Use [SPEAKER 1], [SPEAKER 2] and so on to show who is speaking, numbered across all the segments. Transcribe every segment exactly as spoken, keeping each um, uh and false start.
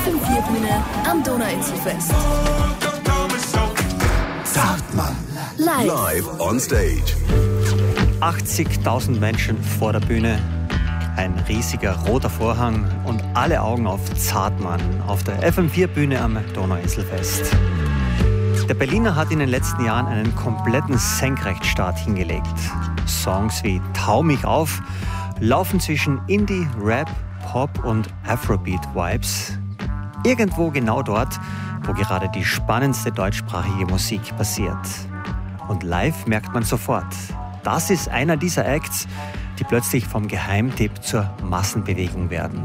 [SPEAKER 1] F M vier Bühne am Donauinselfest.
[SPEAKER 2] Zartmann.
[SPEAKER 1] Live.
[SPEAKER 2] Live on stage.
[SPEAKER 3] achtzigtausend Menschen vor der Bühne, ein riesiger roter Vorhang und alle Augen auf Zartmann auf der F M vier Bühne am Donauinselfest. Der Berliner hat in den letzten Jahren einen kompletten Senkrechtstart hingelegt. Songs wie Tau mich auf laufen zwischen Indie, Rap, Pop und Afrobeat-Vibes. Irgendwo genau dort, wo gerade die spannendste deutschsprachige Musik passiert. Und live merkt man sofort, das ist einer dieser Acts, die plötzlich vom Geheimtipp zur Massenbewegung werden.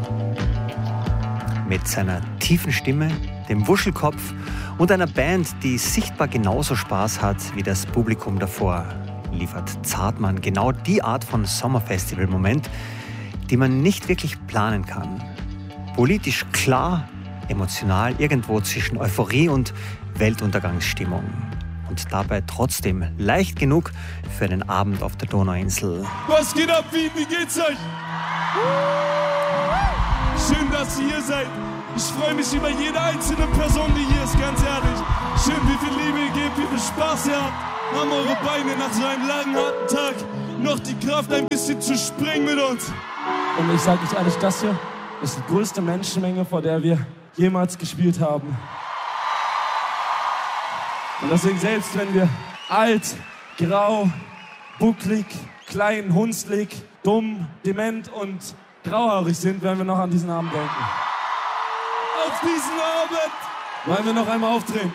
[SPEAKER 3] Mit seiner tiefen Stimme, dem Wuschelkopf und einer Band, die sichtbar genauso Spaß hat wie das Publikum davor, liefert Zartmann genau die Art von Sommerfestival-Moment, die man nicht wirklich planen kann. Politisch klar, emotional irgendwo zwischen Euphorie und Weltuntergangsstimmung. Und dabei trotzdem leicht genug für einen Abend auf der Donauinsel.
[SPEAKER 4] Was geht ab, Wien? Wie geht's euch? Schön, dass ihr hier seid. Ich freue mich über jede einzelne Person, die hier ist, ganz ehrlich. Schön, wie viel Liebe ihr gebt, wie viel Spaß ihr habt. Haben eure Beine nach so einem langen, harten Tag noch die Kraft, ein bisschen zu springen mit uns.
[SPEAKER 5] Und ich sage euch ehrlich, das hier ist die größte Menschenmenge, vor der wir jemals gespielt haben. Und deswegen, selbst wenn wir alt, grau, bucklig, klein, hundslig, dumm, dement und grauhaarig sind, werden wir noch an diesen Abend denken.
[SPEAKER 4] Auf diesen Abend
[SPEAKER 5] wollen wir noch einmal auftreten.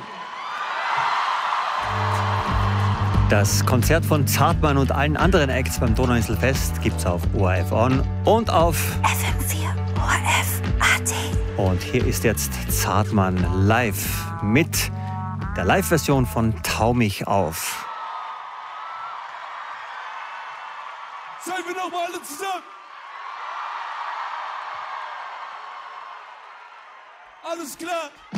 [SPEAKER 3] Das Konzert von Zartmann und allen anderen Acts beim Donauinselfest gibt's auf O R F On und auf
[SPEAKER 1] F M vier O R F A T.
[SPEAKER 3] Und hier ist jetzt Zartmann live mit der Live-Version von Tau mich auf.
[SPEAKER 4] Seien wir noch mal alle zusammen. Alles klar.